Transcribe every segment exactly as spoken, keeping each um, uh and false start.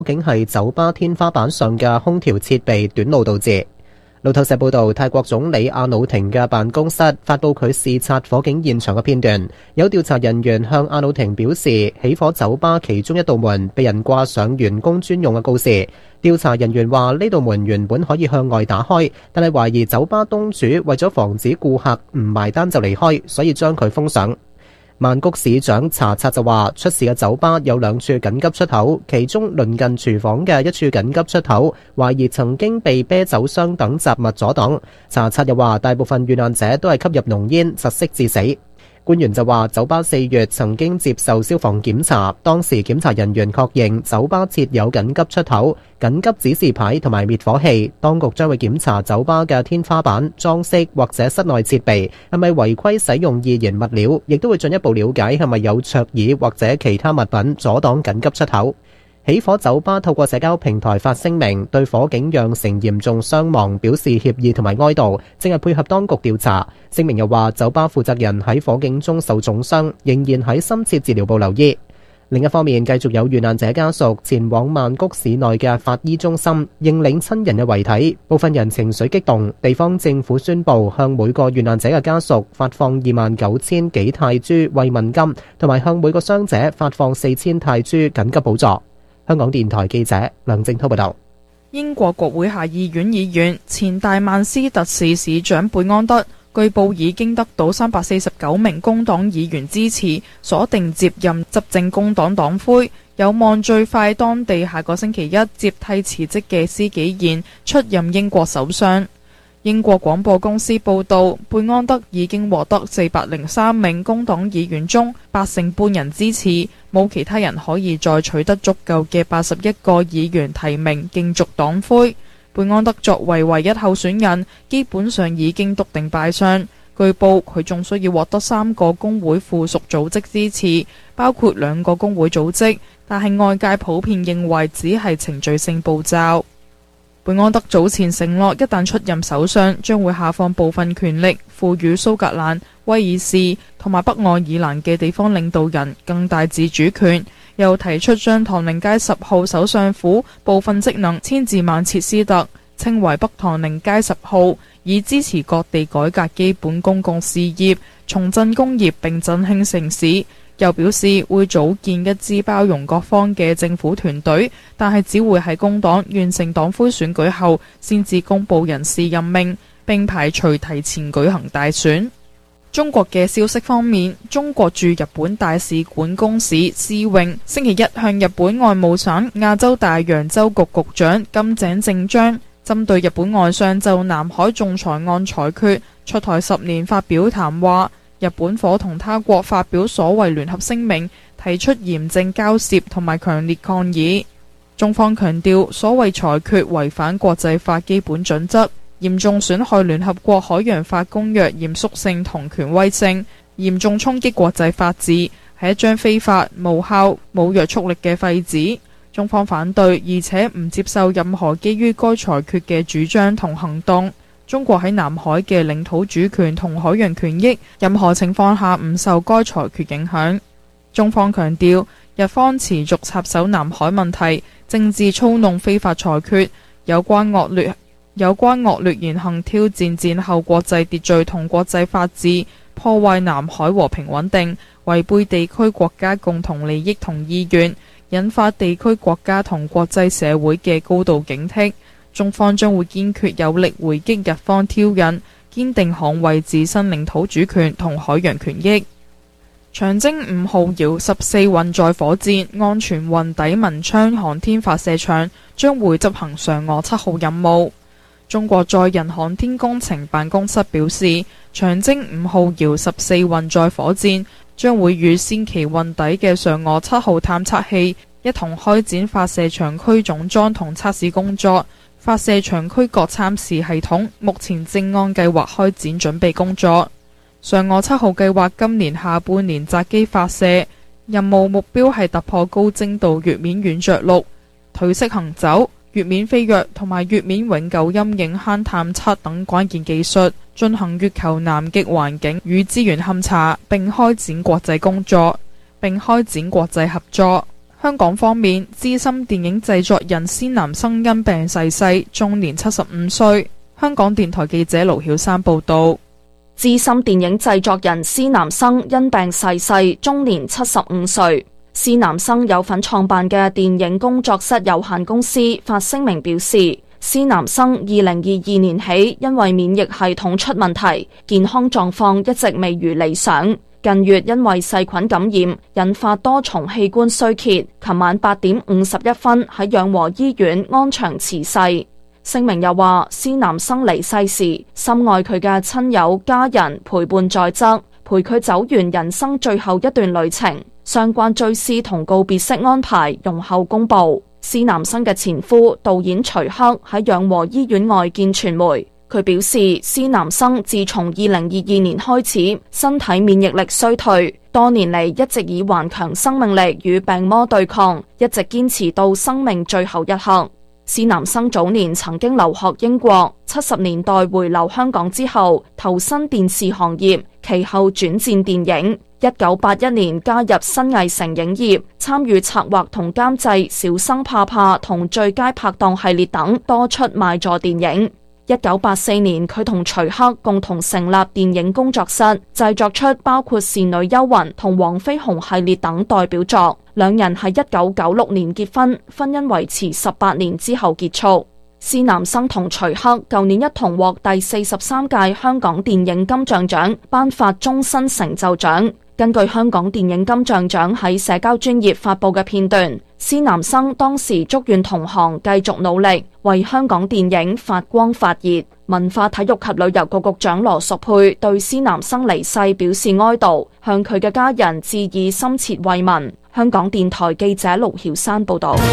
竟係酒吧天花板上嘅空調設備短路導致。路透社報道，泰國總理阿努廷嘅辦公室發佈佢視察火警現場嘅片段。有調查人員向阿努廷表示，起火酒吧其中一道門被人掛上員工專用嘅告示。調查人員話，呢道門原本可以向外打開，但係懷疑酒吧東主為咗防止顧客唔埋單就離開，所以將佢封上。曼谷市長查察就話，出事嘅酒吧有兩處緊急出口，其中鄰近廚房嘅一處緊急出口，懷疑曾經被啤酒箱等雜物阻擋。查察又話，大部分遇難者都係吸入濃煙窒息致死。官員就話，酒吧四月曾經接受消防檢查，當時檢查人員確認酒吧設有緊急出口、緊急指示牌同埋滅火器。當局將會檢查酒吧嘅天花板、裝飾或者室內設備係咪違規使用易燃物料，亦都會進一步了解係咪有桌椅或者其他物品阻擋緊急出口。起火酒吧透過社交平台發聲明，對火警釀成嚴重傷亡表示歉意同埋哀悼，正係配合當局調查。聲明又話，酒吧負責人喺火警中受重傷，仍然喺深切治療部留醫。另一方面，繼續有遇難者家屬前往曼谷市內嘅法醫中心認領親人嘅遺體，部分人情緒激動。地方政府宣布向每個遇難者嘅家屬發放二萬九千幾泰銖慰問金，同埋向每個傷者發放四千泰銖緊急補助。香港電台記者梁正濤報道。 英國國會下議院議員、前大曼斯特市市長貝安德據報已經得到三百四十九名工黨議員支持，鎖定接任執政工黨黨魁，有望最快當地下個星期一接替辭職嘅施紀賢出任英國首相。英國廣播公司報道，貝安德已經獲得四百零三名工黨議員中八成半人支持，冇其他人可以再取得足夠嘅八十一個議員提名競逐黨魁。貝安德作為唯一候選人，基本上已經篤定敗相。據報佢仲需要獲得三個工會附屬組織支持，包括兩個工會組織，但係外界普遍認為只係程序性步驟。貝安德早前承諾，一旦出任首相，將會下放部分權力，賦予蘇格蘭、威爾士同埋北愛爾蘭嘅地方領導人更大自主權，又提出將唐寧街十號首相府部分職能遷至曼徹斯特，稱為北唐寧街十號，以支持各地改革基本公共事業，重振工業並振興城市。又表示會組建一支包容各方嘅政府團隊，但係只會喺工黨完成黨魁選舉後先至公布人事任命，並排除提前舉行大選。中國嘅消息方面，中國駐日本大使館公使施穎星期一向日本外務省亞洲大洋洲局局長金井正章針對日本外相就南海仲裁案裁決出台十年發表談話。日本伙同他國發表所謂聯合聲明，提出嚴正交涉同埋強烈抗議。中方強調，所謂裁決違反國際法基本準則，嚴重損害聯合國海洋法公約嚴肅性同權威性，嚴重衝擊國際法治，係一張非法、無效、冇約束力嘅廢紙。中方反對，而且唔接受任何基於該裁決嘅主張同行動。中國喺南海嘅領土主權同海洋權益，任何情況下唔受該裁決影響。中方強調，日方持續插手南海問題，政治操弄非法裁決，有關惡劣有關惡劣言行挑戰戰後國際秩序同國際法治，破壞南海和平穩定，違背地區國家共同利益同意願，引發地區國家同國際社會嘅高度警惕。中方將會堅決有力回擊日方挑釁，堅定捍衛自身領土主權同海洋權益。長征五號遙十四運載火箭安全運抵文昌航天發射場，將會執行嫦娥七號任務。中國載人航天工程辦公室表示，長征五號遙十四運載火箭將會與先期運抵嘅嫦娥七號探測器一同開展發射場區總裝同測試工作。發射場區各參試系統目前正按計劃開展準備工作。嫦娥七號計劃今年下半年擇機發射，任務目標係突破高精度月面軟着陸、腿式行走、月面飛躍同埋月面永久陰影坑探測等關鍵技術，進行月球南極環境與資源勘查，並開展國際工作，並開展國際合作。 香港方面，資深電影製作人施南生因病逝世，終年七十五歲。香港電台記者盧曉珊報道。 資深電影製作人施南生因病逝世，終年七十五歲。施南生有份創辦嘅電影工作室有限公司發聲明表示，施南生二零二二年起因為免疫系統出問題，健康狀況一直未如理想。近月因為細菌感染，引發多重器官衰竭，琴晚八點五十一分喺養和醫院安詳辭世。聲明又話，施南生離世時，深愛佢嘅親友家人陪伴在側，陪佢走完人生最後一段旅程。相關追思同告別式安排容後公布。施南生嘅前夫導演徐克喺養和醫院外見傳媒，佢表示施南生自從二零二二年開始，身體免疫力衰退，多年嚟一直以頑強生命力與病魔對抗，一直堅持到生命最後一刻。施南生早年曾經留學英國，七十年代回流香港之後，投身電視行業，其後轉戰電影。一九八一年加入新藝城影業，參與策劃同監製《小生怕怕》同《最佳拍檔》系列等多出賣座電影。一九八四年，佢同徐克共同成立電影工作室，製作出包括《倩女幽魂》同《黃飛鴻》系列等代表作。兩人喺一九九六年結婚，婚姻維持十八年之後結束。施南生同徐克舊年一同獲第四十三屆香港電影金像獎頒發終身成就獎。根據香港電影金像獎喺社交專頁發佈嘅片段，施南生當時祝願同行繼續努力，為香港電影發光發熱。文化體育及旅遊局局長羅淑佩對施南生離世表示哀悼，向佢嘅家人致以深切慰問。香港電台記者盧曉珊報道。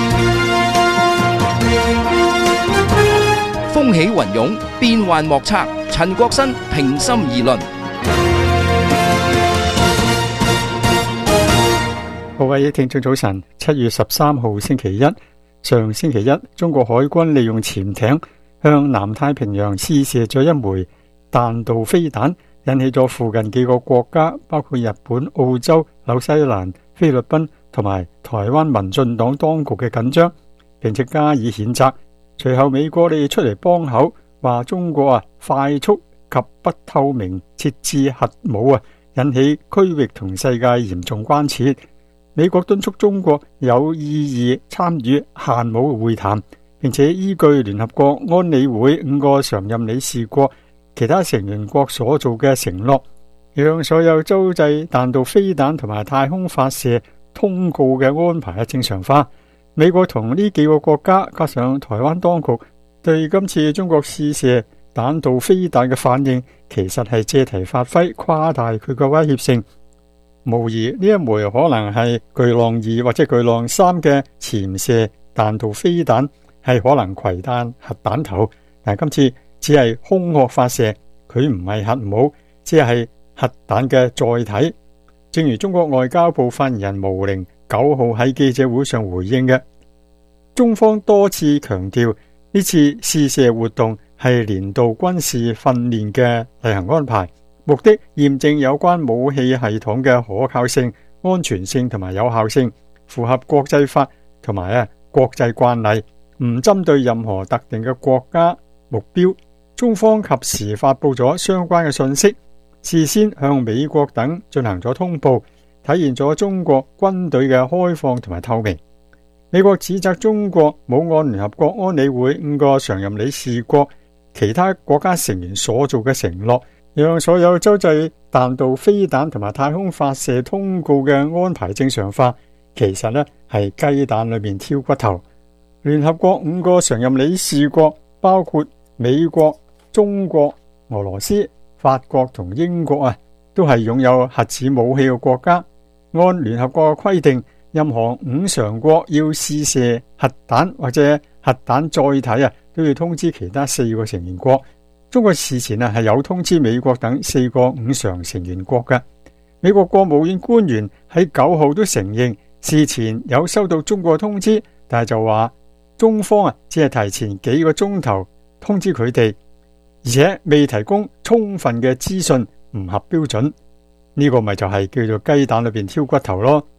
風起雲湧，變幻莫測。陳國新平心而論。 各位聽眾早晨，七月十三號星期一，上星期一，中國海軍利用潛艇向南太平洋試射咗一枚彈道飛彈，引起咗附近幾個國家，包括日本、澳洲、紐西蘭、菲律賓同埋台灣民進黨當局嘅緊張，並且加以譴責。隨後美國你出嚟幫口，話中國啊快速及不透明設置核武啊，引起區域同世界嚴重關切。美國敦促中國有意義參與限武會談，並且依據聯合國安理會五個常任理事國其他成員國所做嘅承諾，讓所有洲際彈道飛彈同埋太空發射通告嘅安排正常化。美國同呢幾個國家加上台灣當局對今次中國試射彈道飛彈嘅反應，其實係借題發揮，誇大佢嘅威脅性。無疑呢一枚可能係巨浪二或者巨浪三嘅潛射彈道飛彈，係可能攜彈核彈頭，但係今次只係空殼發射，佢唔係核武，只係核彈嘅載體。正如中國外交部發言人毛寧九號喺記者會上回應嘅，中方多次強調呢次試射活動係年度軍事訓練嘅例行安排，目的驗證有關武器系統嘅可靠性、安全性同埋有效性，符合國際法同埋啊國際慣例，唔針對任何特定嘅國家目標。中方及時發布咗相關嘅信息，事先向美國等進行咗通報，體現咗中國軍隊嘅開放同埋透明。美國指責中國冇按聯合國安理會五個常任理事國其他國家成員所做嘅承諾，讓所有洲際彈道飛彈同埋太空發射通告嘅安排正常化，其實呢係雞蛋裏面挑骨頭。聯合國五個常任理事國包括美國、中國、俄羅斯、法國同英國啊，都係擁有核子武器嘅國家。按聯合國嘅規定，任何五常國要試射核彈或者核彈載體啊，都要通知其他四個成員國。中國事前啊係有通知美國等四個五常成員國嘅。美國國務院官員喺九號都承認事前有收到中國通知，但係就話中方啊只係提前幾個鐘頭通知佢哋，而且未提供充分嘅資訊，唔合標準。呢個咪就係叫做雞蛋裏邊挑骨頭咯。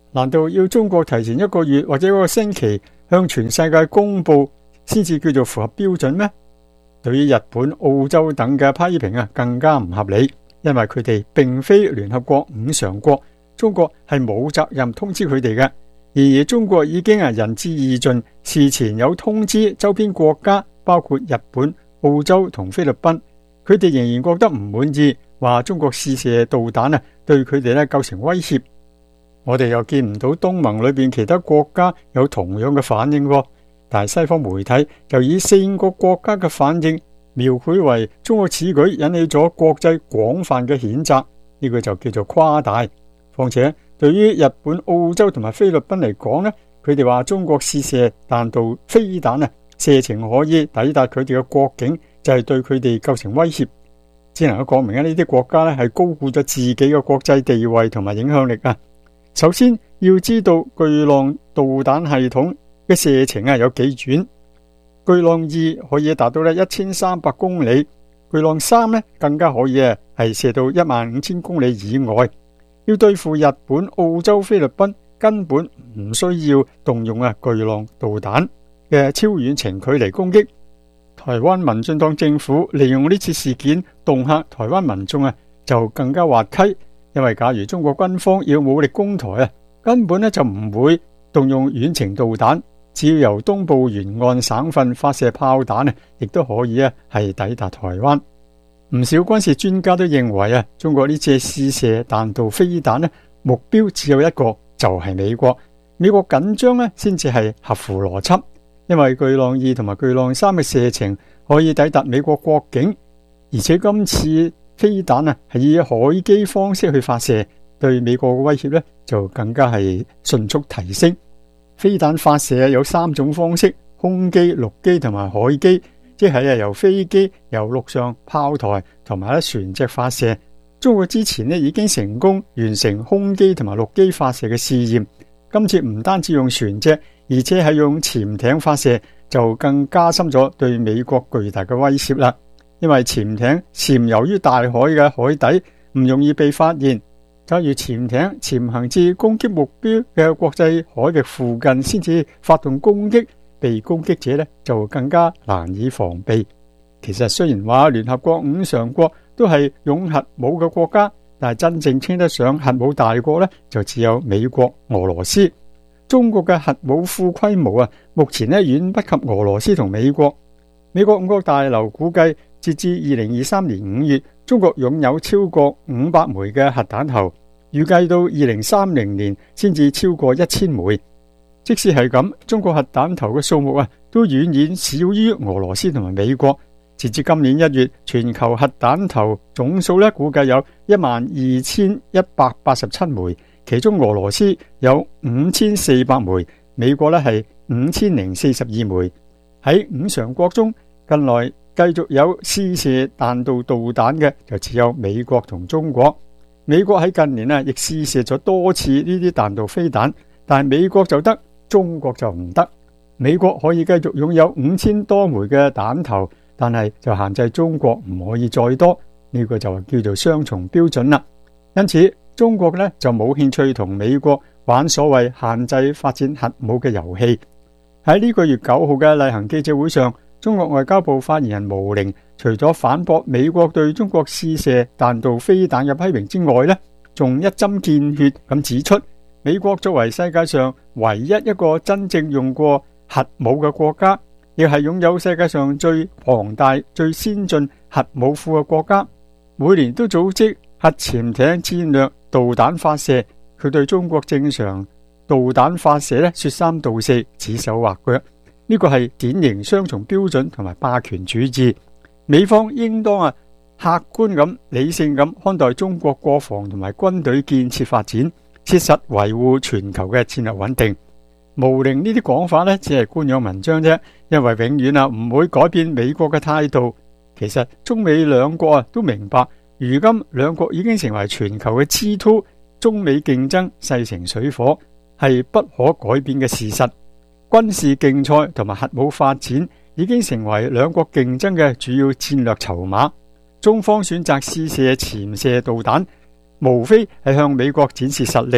難道要中國提前一個月或者一個星期向全世界公佈先至叫做符合標準咩？對於日本、澳洲等嘅批評啊，更加唔合理，因為佢哋並非聯合國五常國，中國係冇責任通知佢哋嘅。而中國已經係仁至義盡，事前有通知周邊國家，包括日本、澳洲同菲律賓，佢哋仍然覺得唔滿意，話中國試射導彈啊，對佢哋咧構成威脅。我哋又見唔到東盟裏邊其他國家有同樣嘅反應，但係西方媒體就以四個國家嘅反應描繪為中國此舉引起咗國際廣泛嘅譴責，呢個就叫做誇大。況且對於日本、澳洲同埋菲律賓嚟講呢，佢哋話中國試射彈道飛彈啊，射程可以抵達佢哋嘅國境，就係對佢哋構成威脅。只能夠講明呢啲國家咧係高估咗自己嘅國際地位同埋影響力啊。首先要知道巨浪導彈系統嘅射程啊有幾遠，巨浪二可以達到咧一千三百公里，巨浪三咧更加可以啊係射到一萬五千公里以外。要對付日本、澳洲、菲律賓，根本唔需要動用啊巨浪導彈嘅超遠程距離攻擊。台灣民進黨政府利用呢次事件恫嚇台灣民眾啊，就更加滑稽。因為假如中國軍方要武力攻台啊，根本咧就唔會動用遠程導彈，只要由東部沿岸省份發射炮彈啊，亦都可以啊係抵達台灣。唔少軍事專家都認為啊，中國呢次試射彈道飛彈咧，目標只有一個，就係美國。美國緊張咧，先至係合乎邏輯。因為巨浪二同埋巨浪三嘅射程可以抵達美國國境，而且今次飛彈啊係以海基方式去發射，對美國嘅威脅咧就更加係迅速提升。飛彈發射有三種方式：空基、陸基同埋海基。即係啊，由飛機、由陸上炮台同埋咧船隻發射。中國之前咧已經成功完成空機同埋陸基發射嘅試驗，今次唔單止用船隻，而且係用潛艇發射，就更加深咗對美國巨大嘅威脅啦。因為潛艇潛游於大海嘅海底，唔容易被發現。假如潛艇潛行至攻擊目標嘅國際海域附近先至發動攻擊，被攻擊者呢就更加難以防備。其實雖然話聯合國五常國都係擁核武嘅國家，但係真正稱得上核武大國呢，就只有美國、俄羅斯。中國嘅核武庫規模啊，目前呢遠不及俄羅斯同美國。美國五角大樓估計，截至二零二三年五月，中國擁有超過五百枚嘅核彈頭，預計到二零三零年先至超過一千枚。即使係咁，中國核彈頭嘅數目啊，都遠遠少於俄羅斯同埋美國。截至今年一月，全球核彈頭總數咧估計有一萬二千一百八十七枚，其中俄羅斯有五千四百枚，美國咧係五千零四十二枚。喺五常國中，近來繼續有試射彈道導彈嘅就只有美國同中國。美國喺近年啊，亦試射咗多次呢啲彈道飛彈，但係美國就得，中國就唔得。美國可以繼續擁有五千多枚嘅彈頭，但係就限制中國唔可以再多，呢個就叫做雙重標準啦。因此中國呢就冇興趣同美國玩所謂限制發展核武嘅遊戲。喺呢個月九號嘅例行記者會上，中國外交部發言人毛寧除咗反駁美國對中國試射彈道飛彈嘅批評之外呢，仲一針見血咁指出，美國作為世界上唯一一個真正用過核武嘅國家，亦係擁有世界上最龐大、最先進核武庫嘅國家，每年都組織核潛艇戰略導彈發射。佢對中國正常導彈發射咧說三道四，指手畫腳，呢個係典型雙重標準同埋霸權主義。美方應當啊客觀咁、理性咁看待中國國防同埋軍隊建設發展，切實維護全球嘅戰略穩定。毛寧呢啲講法呢，只係官樣文章啫，因為永遠啊唔會改變美國嘅態度。其實中美兩國啊都明白，如今兩國已經成為全球嘅 G 二，中美競爭勢成水火，係不可改變嘅事實。軍事競賽同埋核武發展已經成為兩國競爭嘅主要戰略籌碼。中方選擇試射潛射導彈，無非係向美國展示實力。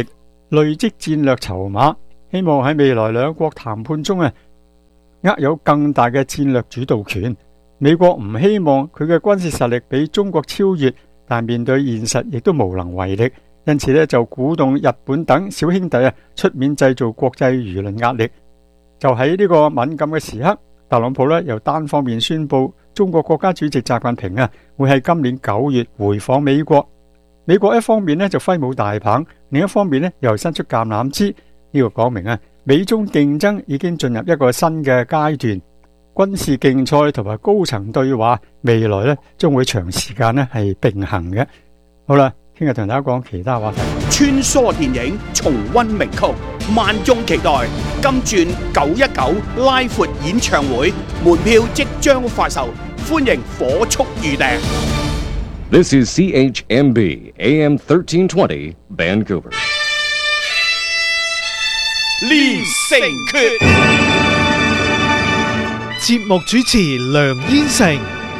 累積戰略籌碼，希望喺未來兩國談判中啊，握有更大嘅戰略主導權。美國唔希望佢嘅軍事實力俾中國超越，但面對現實亦都無能為力，因此呢，就鼓動日本等小兄弟啊出面製造國際輿論壓力。就喺呢個敏感嘅時刻，特朗普呢又單方面宣布中國國家主席習近平啊會喺今年九月回訪美國。美國一方面呢就揮舞大棒，另一方面呢又伸出橄欖枝。呢個講明啊，美中競爭已經進入一個新嘅階段。軍事競賽同埋高層對話，未來咧將會長時間咧係並行嘅。好啦，聽日同大家講其他話題。 穿梭電影，重溫名曲，萬眾期待。金鑽九一九拉闊演唱會門票即將發售，歡迎火速預訂。 This is C H M B A M thirteen twenty Vancouver。 連城訣。 節目主持梁燕成。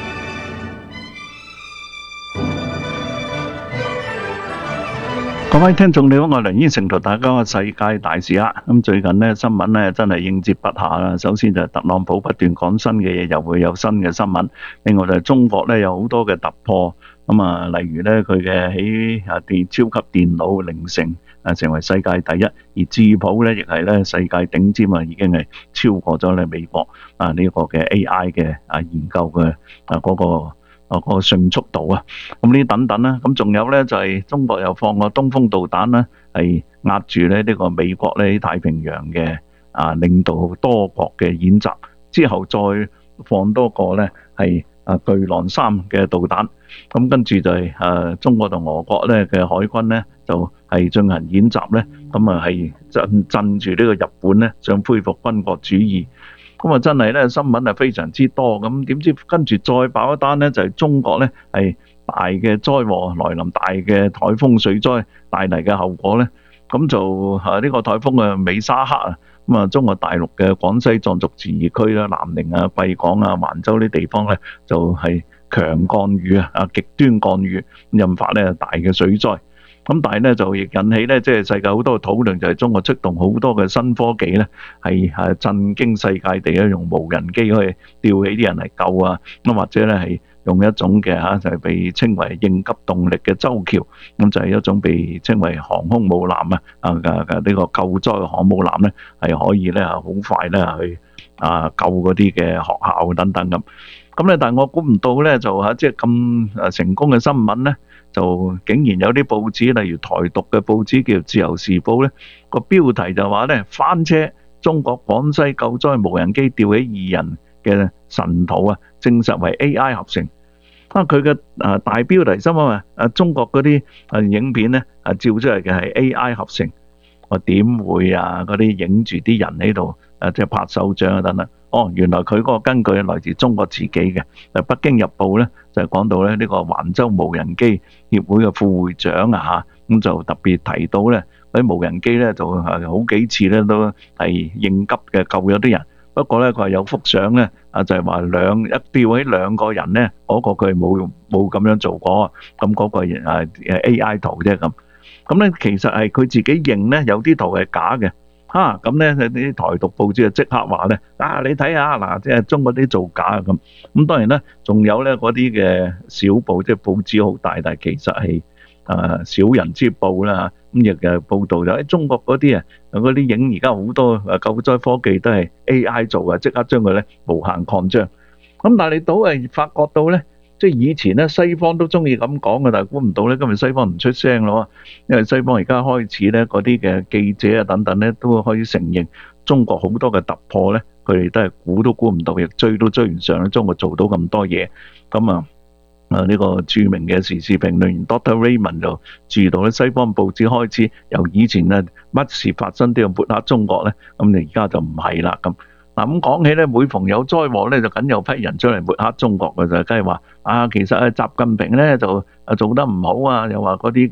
各位聽眾你好，我係梁燕成，同大家講世界大事啊！咁最近呢新聞呢真係應接不暇啦。首先就係特朗普不斷講新嘅嘢，又會有新嘅新聞。另外就係中國呢有好多嘅突破，咁啊，例如呢佢嘅喺啊電超級電腦凌成啊成為世界第一，而智譜呢亦係呢世界頂尖啊，已經係超過咗呢美國啊呢個嘅 A I 嘅啊研究嘅啊嗰個。啊，個迅速度啊，咁呢啲等等啦，咁仲有咧就係中國又放個東風導彈啦，係壓住咧呢個美國咧太平洋嘅啊領導多國嘅演習，之後再放多個咧係啊巨浪三嘅導彈，咁跟住就係誒中國同俄國咧嘅海軍咧就係進行演習咧，咁啊係鎮鎮住呢個日本咧想恢復軍國主義。咁啊，真係咧新聞係非常之多，咁點知跟住再爆一單咧，就係中國咧係大嘅災禍來臨，大嘅颱風水災帶嚟嘅後果咧，咁就啊呢個颱風嘅美沙克啊，咁啊中國大陸嘅廣西壯族自治區啦、南寧啊、貴港啊、橫州呢啲地方咧，就係強降雨啊，啊極端降雨，引發咧大嘅水災。咁但係咧就亦引起咧，即係世界好多嘅討論，就係中國出動好多嘅新科技咧，係係震驚世界地咧，用無人機去吊起啲人嚟救啊，咁或者咧係用一種嘅嚇就係被稱為應急動力嘅舟橋，咁就係一種被稱為航空母艦啊啊嘅嘅呢個救災航母艦咧，係可以咧好快咧去啊救嗰啲嘅學校等等咁。咁咧，但係我估唔到咧，就嚇即係咁誒成功嘅新聞咧。就竟然有啲報紙，例如台獨嘅報紙叫《自由時報》咧，個標題就話咧翻車，中國廣西救災無人機吊起二人嘅神圖啊，證實為 A I 合成。啊，佢嘅啊大標題新聞啊，啊中國嗰啲啊影片咧啊照出嚟嘅係 A I 合成，我點會啊？嗰啲影住啲人喺度啊，即係拍手掌啊等等。哦，原來佢嗰個根據係來自中國自己嘅。誒，《北京日報》咧就係講到咧呢個環州無人機協會嘅副會長啊嚇，咁就特別提到咧嗰啲無人機咧就係好幾次咧都係應急嘅救咗啲人。不過咧佢係有幅相咧啊，就係話兩一吊起兩個人咧，嗰個佢冇冇咁樣做過，咁嗰個誒誒 A I 圖啫咁。咁咧其實係佢自己認咧有啲圖係假嘅。嚇咁咧，啲台獨報紙就即刻話咧啊！你睇下嗱，即係中國啲造假咁。咁當然咧，仲有咧嗰啲嘅小報，即係報紙好大，但係其實係誒小人之報啦。咁亦誒報導就喺中國嗰啲啊，嗰啲影而家好多誒救災科技都係 A I 做嘅，即刻將佢咧無限擴張。咁但係你都係發覺到咧。即係以前咧，西方都中意咁講嘅，但係估唔到咧，今日西方唔出聲咯。因為西方而家開始咧，嗰啲嘅記者啊等等咧，都可以承認中國好多嘅突破咧，佢哋都係估都估唔到，亦追都追唔上咧。中國做到咁多嘢，咁啊啊呢個著名嘅時事評論員 Doctor Raymond 就注意到咧，西方報紙開始由以前咧乜事發生都要抹黑中國咧，咁你而家就唔係啦咁。嗱咁講起咧，每逢有災禍咧，就梗有批人出嚟抹黑中國嘅就，梗係話啊，其實啊，習近平咧就啊做得唔好啊，又話嗰啲嘅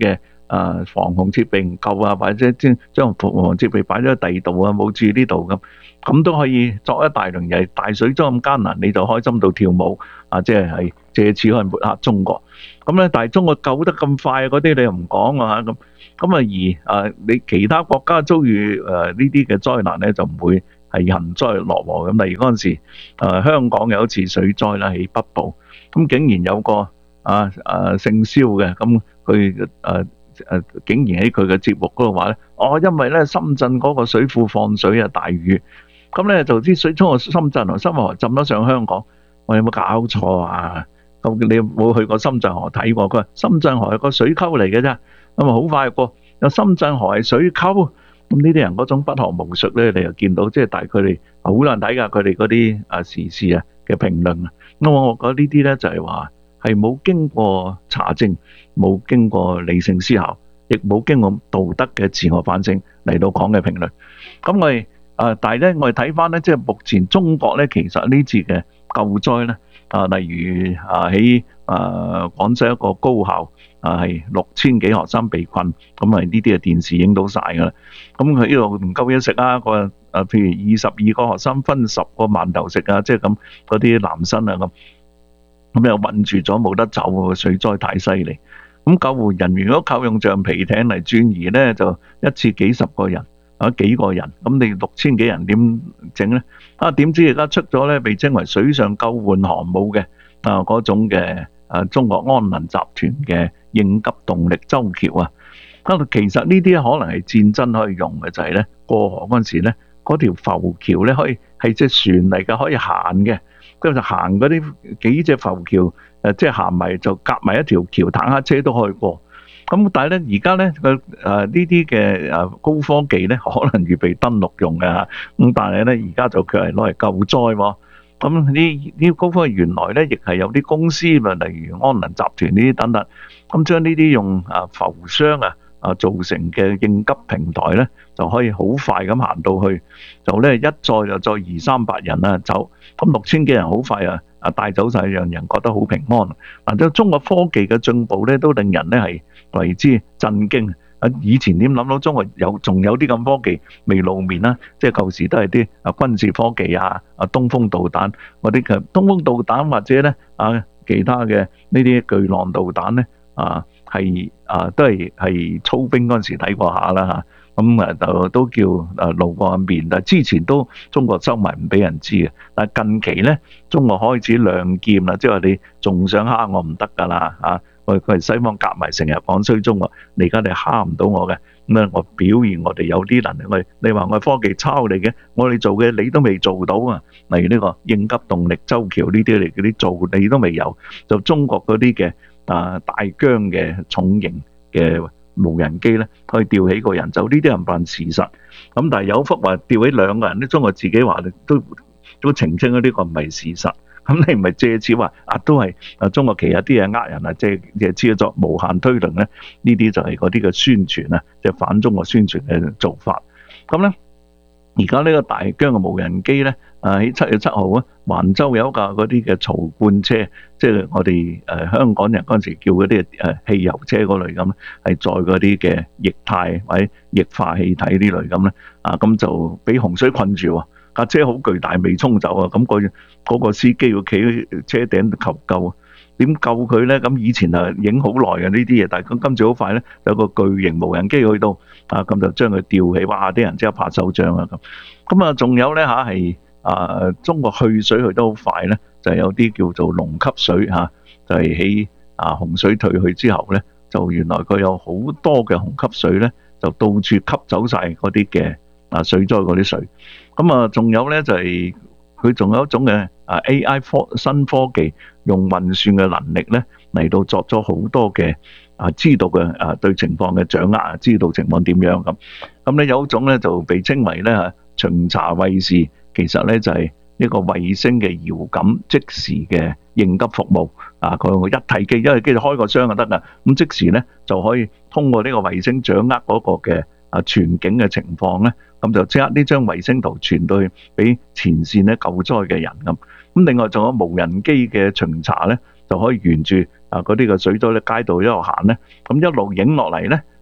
誒防洪設備唔夠啊，或者將將防洪設備擺咗喺第二度啊，冇注意呢度咁，咁都可以作一大輪嘢。大水災咁艱難，你就開心到跳舞啊！即係係借此可以抹黑中國。咁咧，但係中國救得咁快嗰啲你又唔講啊咁。咁啊而誒你其他國家遭遇誒呢啲嘅災難咧，就唔會係幸災樂禍咁。例如嗰陣時誒香港有一次水災啦，喺北部，咁竟然有個啊啊姓蕭嘅，咁佢誒誒竟然喺佢嘅節目嗰度話咧，哦，因為咧深圳嗰個水庫放水啊，大雨，咁咧就啲水衝過深圳同深圳河浸咗上香港。我有冇搞錯啊？咁你冇去過深圳河睇過？佢話深圳河係個水溝嚟嘅啫，咁啊好快過。有深圳河係水溝，咁呢啲人嗰種不學無術咧，你又見到，即係但係佢哋好難睇㗎，佢哋嗰啲啊時事啊嘅評論啊。咁我覺得呢啲咧就係話係冇經過查證，冇經過理性思考，亦冇經過道德嘅自我反省嚟到講嘅評論。咁我哋啊，但係咧我哋睇翻咧，即係目前中國咧，其實呢次嘅救災咧啊，例如啊喺啊廣州一個高校啊，係六千幾學生被困，咁啊呢啲嘅電視影到晒㗎啦。咁佢呢度唔夠嘢食啊，個啊譬如二十二個學生分十個饅頭食啊，即係咁嗰啲男生啊咁，咁又困住咗冇得走喎，水災太犀利。咁救護人員如果靠用橡皮艇嚟轉移咧，就一次幾十個人啊幾個人，咁你六千幾人點整咧？啊點知而家出咗咧，被稱為水上救援航母嘅啊嗰種嘅啊中國安能集團嘅應急動力舟橋啊！咁其實呢啲可能係戰爭可以用嘅，就係咧過河嗰陣時咧，嗰條浮橋咧可以係隻船嚟嘅，可以行嘅，跟住行嗰啲幾隻浮橋誒，即係行埋就夾埋一條橋，坦克車都可以過。咁但係咧，而家咧個誒呢啲嘅誒高科技咧，可能預備登陸用嘅嚇。咁但係咧，而家就佢係攞嚟救災喎。咁呢呢高科技原來咧，亦係有啲公司啊，例如安能集團呢啲等等，咁將呢啲用啊浮箱啊啊造成嘅應急平台咧，就可以好快咁行到去，就咧一載就載二三百人啊走。咁六千幾人好快啊啊帶走晒，讓人覺得好平安。嗱，即係中國科技嘅進步咧，都令人咧係為之震驚啊！以前點諗到中國有仲有啲咁科技未露面啦？即係舊時都係啲啊軍事科技啊啊東風導彈嗰啲嘅東風導彈，或者咧啊其他嘅呢啲巨浪導彈咧啊係啊都係係操兵嗰陣時睇過下啦嚇。咁啊就都叫誒露過面，但係之前都中國收埋唔俾人知嘅。但係近期咧，中國開始亮劍啦，即係話你仲想蝦我唔得㗎啦嚇！佢佢係西方夾埋成日講衰中國，你而家你蝦唔到我嘅，咁咧我表現我哋有啲能力，我你話我科技抄你嘅，我哋做嘅你都未做到啊！例如呢個應急動力舟橋呢啲嚟嗰啲做你都未有，就中國嗰啲嘅啊大疆嘅重型嘅無人機咧，可以吊起個人走，呢啲人扮事實。咁但係有幅話吊起兩個人，啲中國自己話都都澄清咗呢個唔係事實。咁你唔係借此話啊，都係啊中國其實啲嘢呃人啊，即係借此作無限推論咧，呢啲就係嗰啲嘅宣傳啊，即係反中國宣傳嘅做法。咁咧，而家呢個大疆嘅無人機咧，啊喺七月七號啊，橫州有一架嗰啲嘅槽罐車，即係我哋誒香港人嗰陣時叫嗰啲誒汽油車嗰類咁，係載嗰啲嘅液態或者液化氣體呢類咁咧，啊咁就俾洪水困住喎。架車好巨大，未沖走啊！咁佢嗰個司機要企喺車頂求救，點救佢咧？咁以前啊影好耐嘅呢啲嘢，但係今次好快咧，有個巨型無人機去到啊，咁就將佢吊起，哇！啲人即刻拍手掌啊咁。咁啊，仲有咧嚇係啊，中國去水去得好快咧，就係有啲叫做龍吸水嚇，就係喺啊洪水退去之後咧，就原來佢有好多嘅洪吸水咧，就到處吸走晒嗰啲嘅啊水災嗰啲水。咁啊，仲有咧就係佢仲有一種嘅啊 A I 科新科技，用運算嘅能力咧嚟到作咗好多嘅啊知道嘅啊對情況嘅掌握啊，知道情況點樣咁。咁咧有一種咧就被稱為咧嚇巡查衛士，其實咧就係一個衛星嘅遙感即時嘅應急服務啊。佢用一體機，因為機就開個箱就得啦，咁即時咧就可以通過呢個衛星掌握嗰個嘅啊全景嘅情況咧。咁就即刻呢張衛星圖傳到去俾前線咧救災嘅人咁。咁另外仲有無人機嘅巡查咧，就可以沿住啊嗰啲嘅水災咧街道一路行咧，咁一路影落嚟咧，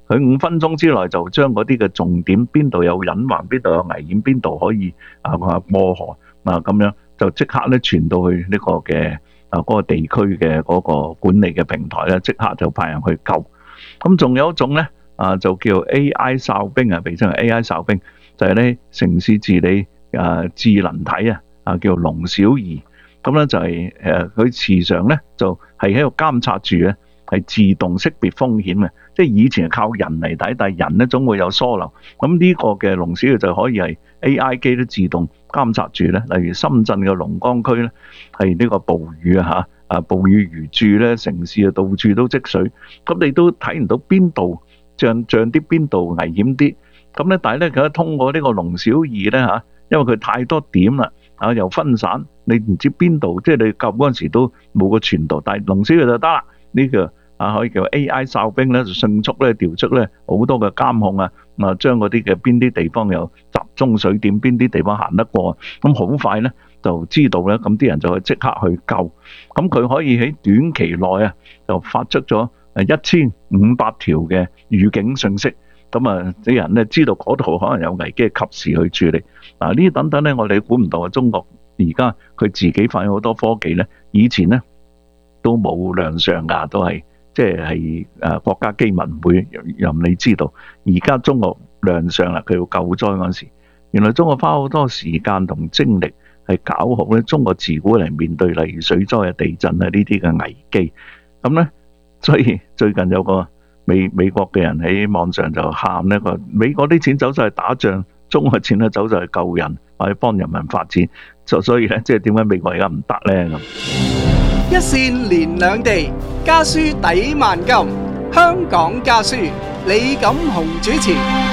佢五分鐘之內就將嗰啲嘅重點，邊度有隱患，邊度有危險，邊度可以啊啊過河啊咁樣，就即刻咧傳到去呢個嘅啊嗰個地區嘅嗰個管理嘅平台咧，即刻就派人去救。咁仲有一種咧啊，就叫 A I 哨兵啊，被稱為 A I 哨兵，就係咧城市治理啊智能體啊啊叫龍小儀。咁咧就係誒佢時常咧就係喺度監察住咧，係自動識別風險嘅。即係以前係靠人嚟睇，但係人咧總會有疏漏。咁呢個嘅龍小儀就可以係 A I 機都自動監察住咧。例如深圳嘅龍崗區咧，係呢個暴雨啊嚇，啊暴雨如注咧，城市啊到處都積水。咁你都睇唔到邊度像像啲邊度危險啲。咁咧，但係咧佢通過呢個龍小儀咧嚇，因為佢太多點啦。啊！又分散，你唔知邊度，即係你救嗰陣時都冇個傳導，但係龍小儀就得啦。呢、這個啊可以叫 A I 哨兵咧，就迅速咧調出咧好多嘅監控啊，啊將嗰啲嘅邊啲地方有集中水點，邊啲地方行得過，咁好快咧就知道咧，咁啲人就會即刻去救。咁佢可以喺短期內啊，就發出咗誒一千五百條嘅預警信息。咁啊，啲人咧知道嗰度可能有危機，及時去處理。嗱，呢啲等等咧，我哋估唔到啊！中國而家佢自己發現好多科技咧，以前咧都冇亮相㗎，都係即係誒國家機密唔會任你知道。而家中國亮相啦，佢要救災嗰陣時，原來中國花好多時間同精力係搞好咧中國自古嚟面對例如水災啊、地震啊呢啲嘅危機。咁咧，所以最近有個美美國嘅人喺網上就喊呢個美國啲錢走晒去打仗，中國錢咧走晒去救人或者幫人民發展，就所以咧即係點解美國而家唔得咧咁？ 一線連兩地，家書抵萬金。香港家書，李錦雄主持。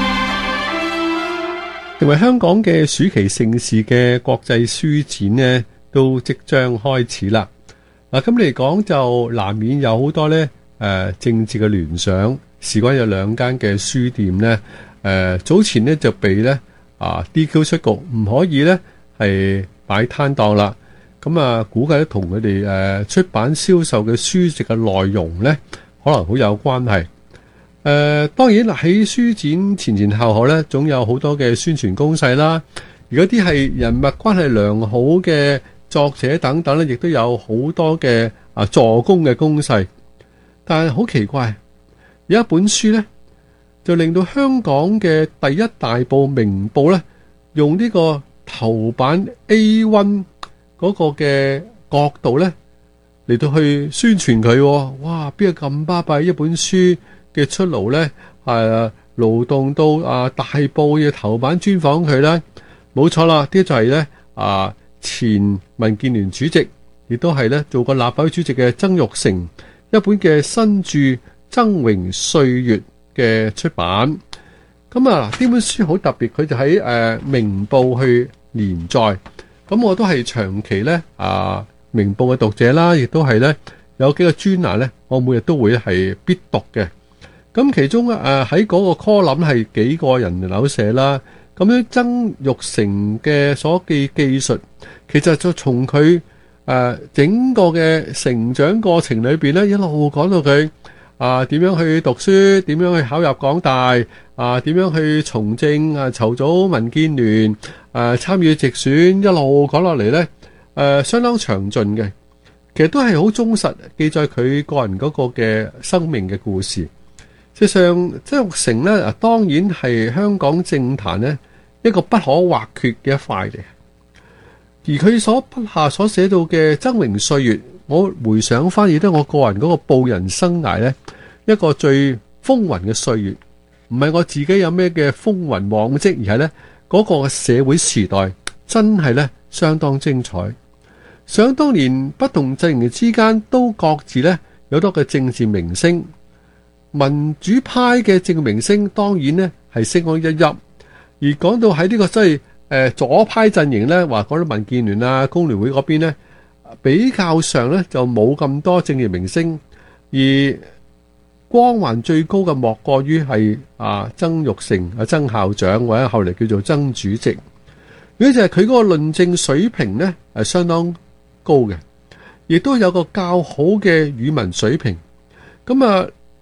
成為香港嘅暑期盛事嘅國際書展呢，都即將開始啦。嗱，咁嚟講就難免有好多咧。誒、呃、政治嘅聯想，事關有兩間嘅書店咧，誒、呃、早前咧就被咧啊 D Q 出局，唔可以咧係擺攤檔啦。咁啊，估計咧同佢哋誒出版銷售嘅書籍嘅內容咧，可能好有關係。誒、呃、當然啦，喺書展前前後後咧，總有好多嘅宣傳攻勢啦。如果啲係人物關係良好嘅作者等等咧，亦都有好多嘅啊助攻嘅攻勢。但係好奇怪，有一本書咧，就令到香港嘅第一大報《明報》咧，用呢個頭版 A 一 嗰個嘅角度咧嚟到去宣傳佢。哇！邊個咁巴閉？一本書嘅出爐咧，係勞動到啊大報嘅頭版專訪佢咧，冇錯啦！呢就係咧啊前民建聯主席，亦都係咧做過立法會主席嘅曾鈺成。一本嘅新著《崢嶸歲月》嘅出版，咁啊呢本書好特別，佢就喺誒、呃、明報去連載，咁我都係長期咧啊明報嘅讀者啦，亦都係咧有幾個專欄咧，我每日都會係必讀嘅。咁其中誒喺嗰個 column 係幾個人手寫啦，咁樣曾鈺成嘅所記技術，其實就從佢。誒、呃，整個嘅成長過程裏邊咧，一路講到佢啊，點樣去讀書，點樣去考入港大，啊，點樣去從政，啊，籌組民建聯，誒，參與直選，一路講落嚟咧，誒、呃，相當詳盡嘅，其實都係好忠實記載佢個人嗰個嘅生命嘅故事。事實上，曾鈺成咧，啊，當然係香港政壇咧一個不可或缺嘅一塊嚟。而佢所筆下所寫到嘅崢嶸歲月，我回想翻亦都我個人嗰個報人生涯咧，一個最風雲嘅歲月，唔係我自己有咩嘅風雲往績，而係咧嗰個社會時代真係咧相當精彩。想當年不同陣營之間都各自咧有多嘅政治明星，民主派嘅政治明星當然咧係星光熠熠，而講到喺呢個真係。誒左派陣營咧，話講到民建聯啊、工聯會嗰邊咧，比較上咧就冇咁多政治明星，而光環最高嘅莫過於係啊曾鈺成啊曾校長，或者後嚟叫做曾主席。如果就係佢嗰個論證水平咧係相當高嘅，亦都有個較好嘅語文水平。咁啊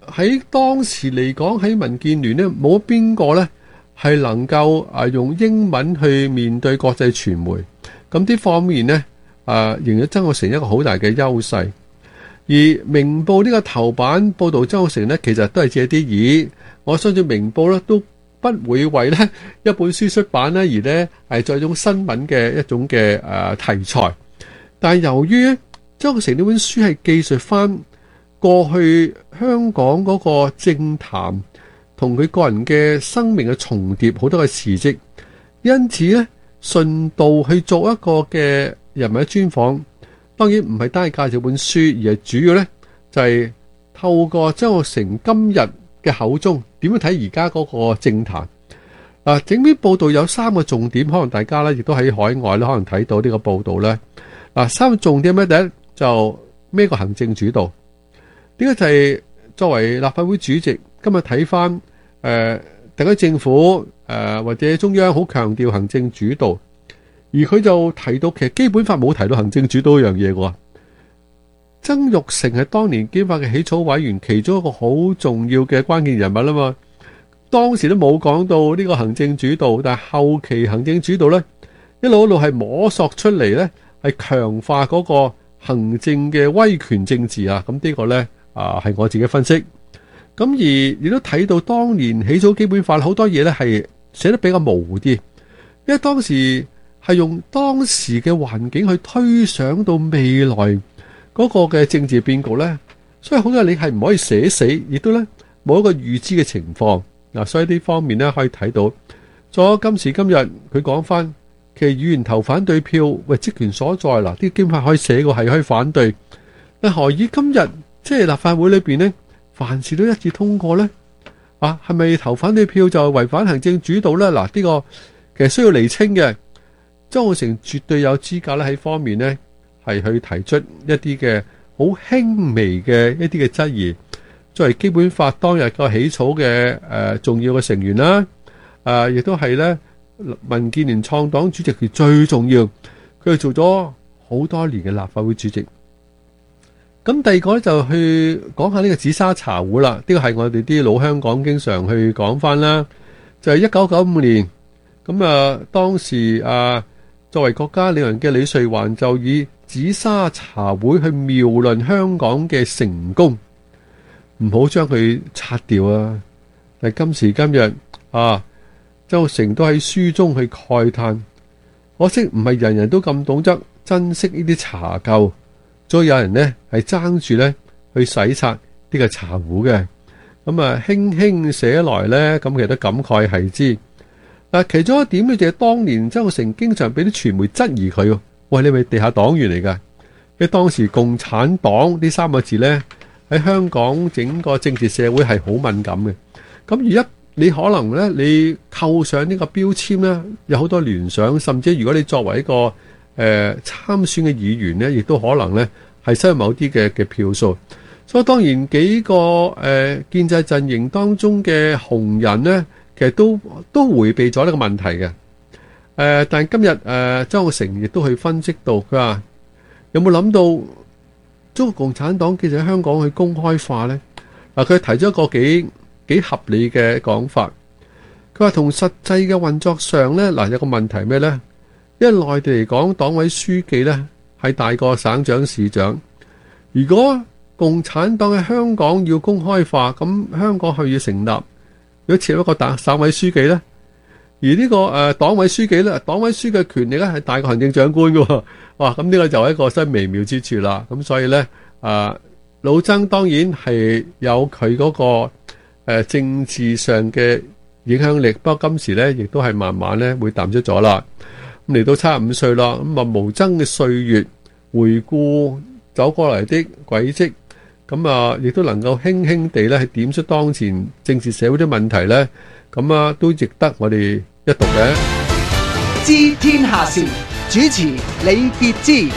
喺當時嚟講，喺民建聯呢，冇邊個呢係能夠啊用英文去面對國際傳媒，咁呢方面呢，啊仍然曾鈺成一個好大嘅優勢。而明報呢個頭版報導曾鈺成呢，其實都係借啲意，我相信明報呢都不會為呢一本書出版呢而呢係作一種新聞嘅一種嘅誒題材。但係由於曾鈺成呢本書係記述翻過去香港嗰個政壇同佢個人嘅生命嘅重疊好多嘅事蹟，因此呢順道去做一個嘅人物專訪。當然唔係單係介紹本書，而係主要呢就係透過曾鈺成今日嘅口中點樣睇而家嗰個政壇。嗱，整篇報道有三個重點，可能大家呢亦都喺海外呢可能睇到呢個報道呢。嗱，三個重點咩？第一就咩個行政主導，呢個就係作為立法會主席今日睇翻誒特區政府誒、呃、或者中央好強調行政主導。而佢就提到，其實基本法冇提到行政主導一樣嘢嘅。曾鈺成係當年基本法嘅起草委員，其中一個好重要嘅關鍵人物啦嘛。當時都冇講到呢個行政主導，但係後期行政主導呢，一路一路係摸索出嚟呢，係強化嗰個行政嘅威權政治啊。咁呢個呢，啊係我自己分析。咁而亦都睇到當年起草基本法好多嘢呢係寫得比較模糊啲，因為當時係用當時嘅環境去推想到未來嗰個嘅政治變局呢，所以好多嘢你係唔可以寫死，亦都呢冇一個預知嘅情況嗱。所以呢方面呢可以睇到，咗今時今日佢講翻，其實議員投反對票，喂，職權所在嗱，啲經法可以寫過係可以反對，但何以今日即係立法會裏邊呢，凡事都一致通過呢？啊，係咪投反對票就違反行政主導呢？嗱，呢個其實需要釐清嘅。曾鈺成絕對有資格咧喺方面呢係去提出一啲嘅好輕微嘅一啲嘅質疑。作為基本法當日個起草嘅誒、呃、重要嘅成員啦，誒、呃、亦都係咧民建聯創黨主席，佢最重要，佢係做咗好多年嘅立法會主席。咁第二個咧就去講下呢個紫砂茶壺啦，呢個係我哋啲老香港經常去講翻啦，就係一九九五年咁啊，當時啊。作為國家領導人嘅李瑞環就以紫砂茶會去描論香港嘅成功，唔好將佢擦掉啊！但係今時今日啊，曾鈺成都喺書中去慨嘆，可惜唔係人人都咁懂得珍惜呢啲茶垢，所以有人呢係爭住呢去洗刷呢個茶壺嘅，咁啊輕輕寫來呢，咁其實都感慨係之。嗱，其中一點咧就係當年曾鈺成經常俾啲傳媒質疑佢，喂，你咪地下黨員嚟㗎？因為當時共產黨呢三個字咧喺香港整個政治社會係好敏感嘅。咁而一你可能咧你扣上呢個標籤咧，有好多聯想，甚至如果你作為一個誒、呃、參選嘅議員咧，亦都可能咧係失去某啲嘅嘅票數。所以當然幾個誒、呃、建制陣營當中嘅紅人咧。其實都都迴避咗呢個問題嘅，誒、呃，但係今日誒，曾鈺成亦都去分析到，佢話有冇諗到中國共產黨其實喺香港去公開化呢？嗱、呃，佢提咗一個幾幾合理嘅講法，佢話同實際嘅運作上呢，嗱、呃、有個問題咩呢？因為內地嚟講，黨委書記呢係大過省長市長，如果共產黨喺香港要公開化，咁香港係要成立。如果設一個黨省委書記咧，而呢、這個誒、呃、黨委書記咧，黨委書記嘅權力咧係大過行政長官嘅，哇！咁呢個就係一個新微妙之處啦。咁所以咧，啊、呃、老曾當然係有佢嗰、那個誒、呃、政治上嘅影響力，不過今時咧亦都係慢慢咧會淡出咗啦。咁嚟到七十五歲啦，咁啊無曾嘅歲月回顧走過嚟的軌跡。咁啊，亦都能夠輕輕地咧，係點出當前政治社會啲問題咧，咁啊，都值得我哋一讀嘅。 知天下事，主持李傑之。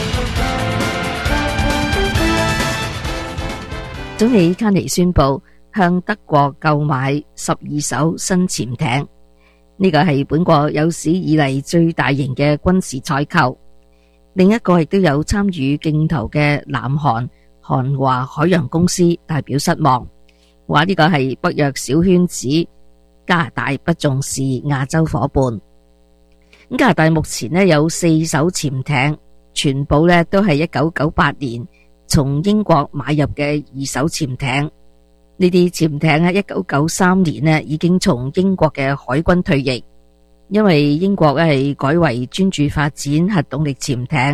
總理卡尼宣布向德國購買十二艘新潛艇，呢個係本國有史以嚟最大型嘅軍事採購。另一個亦都有參與競投嘅南韓韓華海洋公司代表失望， 話呢個係北約小圈子，加拿大不重視亞洲夥伴。加拿大目前呢有四艘潛艇，全部呢都係一九九八年從英國買入嘅二手潛艇。呢啲潛艇喺一九九三年呢已經從英國嘅海軍退役，因為英國係改為專注發展核動力潛艇。